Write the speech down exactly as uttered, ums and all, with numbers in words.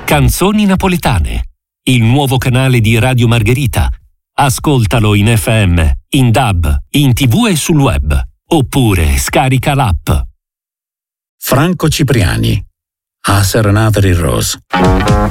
Canzoni napoletane, il nuovo canale di Radio Margherita. Ascoltalo in F M, in D A B, in tivù e sul web. Oppure scarica l'app. Franco Cipriani, A Serenata di Rose.